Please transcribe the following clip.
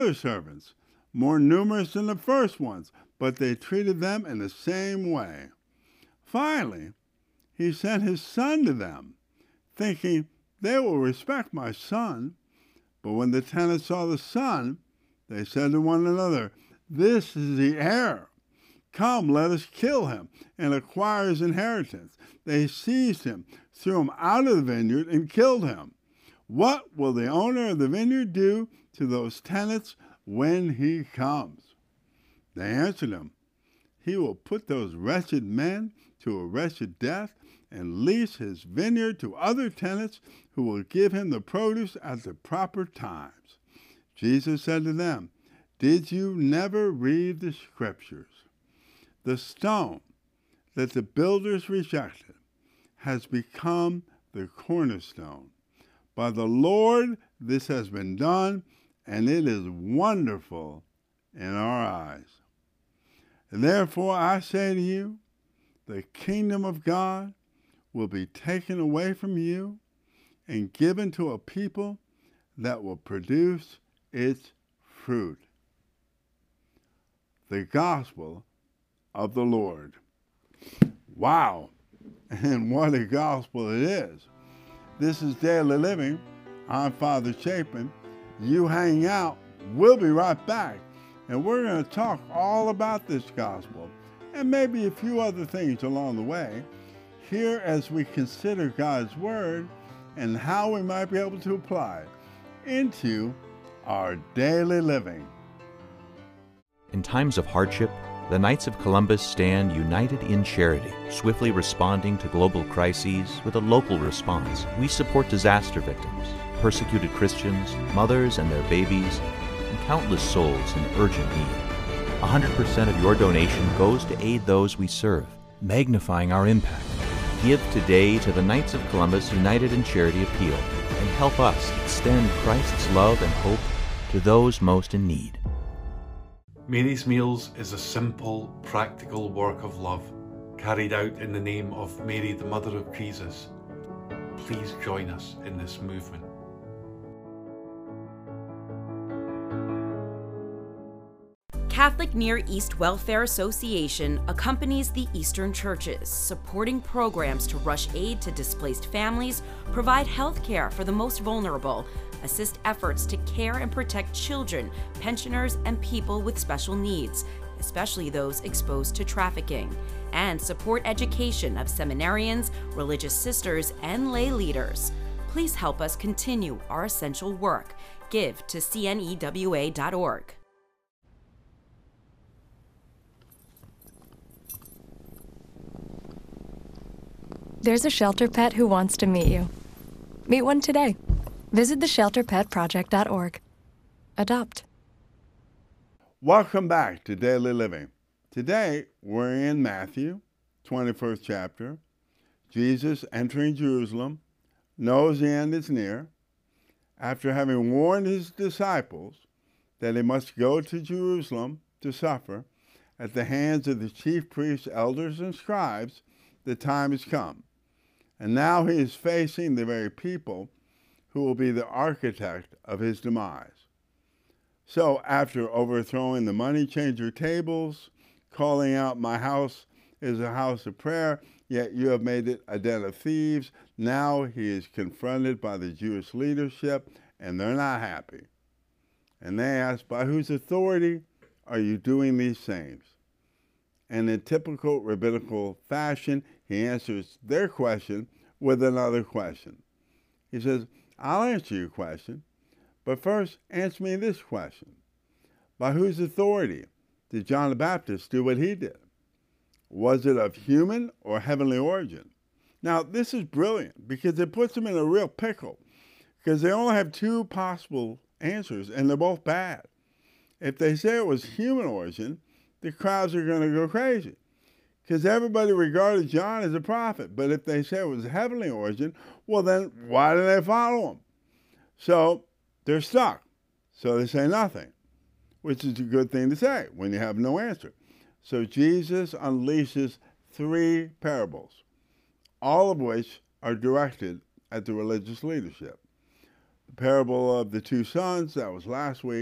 other servants, more numerous than the first ones, but they treated them in the same way. Finally, he sent his son to them, thinking, they will respect my son. But when the tenants saw the son, they said to one another, this is the heir. Come, let us kill him and acquire his inheritance. They seized him, threw him out of the vineyard, and killed him. What will the owner of the vineyard do to those tenants when he comes? They answered him, he will put those wretched men to a wretched death and lease his vineyard to other tenants who will give him the produce at the proper times. Jesus said to them, did you never read the scriptures? The stone that the builders rejected has become the cornerstone. By the Lord this has been done, and it is wonderful in our eyes. And therefore I say to you, the kingdom of God will be taken away from you and given to a people that will produce its fruit. The gospel of the Lord. Wow, and what a gospel it is. This is Daily Living. I'm Father Chapin. You hang out. We'll be right back. And we're going to talk all about this gospel and maybe a few other things along the way here as we consider God's Word and how we might be able to apply it into our daily living. In times of hardship, the Knights of Columbus stand united in charity, swiftly responding to global crises with a local response. We support disaster victims, persecuted Christians, mothers and their babies, and countless souls in urgent need. 100% of your donation goes to aid those we serve, magnifying our impact. Give today to the Knights of Columbus United in Charity Appeal and help us extend Christ's love and hope to those most in need. Mary's Meals is a simple, practical work of love carried out in the name of Mary, the Mother of Jesus. Please join us in this movement. Catholic Near East Welfare Association accompanies the Eastern churches, supporting programs to rush aid to displaced families, provide health care for the most vulnerable, assist efforts to care and protect children, pensioners, and people with special needs, especially those exposed to trafficking, and support education of seminarians, religious sisters, and lay leaders. Please help us continue our essential work. Give to cnewa.org. There's a shelter pet who wants to meet you. Meet one today. Visit theshelterpetproject.org. Adopt. Welcome back to Daily Living. Today, we're in Matthew, 21st chapter. Jesus entering Jerusalem, knows the end is near. After having warned his disciples that he must go to Jerusalem to suffer at the hands of the chief priests, elders, and scribes, the time has come. And now he is facing the very people who will be the architect of his demise. So after overthrowing the money changer tables, calling out, my house is a house of prayer, yet you have made it a den of thieves, now he is confronted by the Jewish leadership, and they're not happy. And they ask, by whose authority are you doing these things? And in typical rabbinical fashion, he answers their question with another question. He says, I'll answer your question, but first answer me this question. By whose authority did John the Baptist do what he did? Was it of human or heavenly origin? Now, this is brilliant because it puts them in a real pickle because they only have two possible answers, and they're both bad. If they say it was human origin, the crowds are going to go crazy because everybody regarded John as a prophet. But if they say it was heavenly origin, well, then why do they follow him? So they're stuck. So they say nothing, which is a good thing to say when you have no answer. So Jesus unleashes three parables, all of which are directed at the religious leadership. The parable of the two sons, that was last week.